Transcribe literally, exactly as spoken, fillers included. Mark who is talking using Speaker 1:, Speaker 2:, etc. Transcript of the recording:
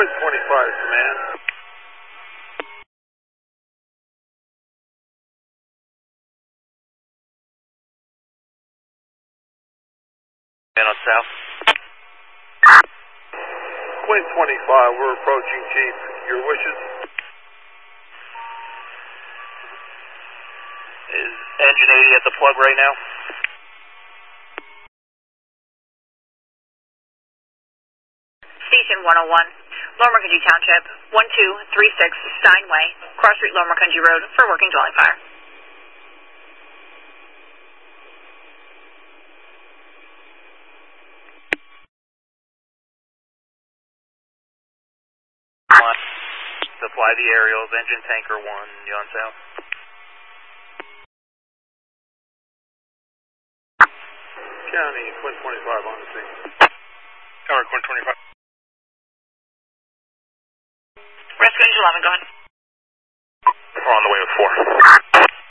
Speaker 1: Quinn twenty-five, command.
Speaker 2: On south.
Speaker 1: Quinn twenty-five, we're approaching, Chief. Your wishes?
Speaker 2: Is engine eighty at the plug right now?
Speaker 3: Station one oh one, Lormacungie Township, one two three six Steinway, Cross Street, Lormacungie Road, for working dwelling fire.
Speaker 2: Supply the aerials, engine tanker one, you on south?
Speaker 1: County, Quinn twenty-five on the scene.
Speaker 2: Tower, Quinn twenty-five.
Speaker 3: Rescue Engine eleven, go ahead.
Speaker 2: We're on the way with four.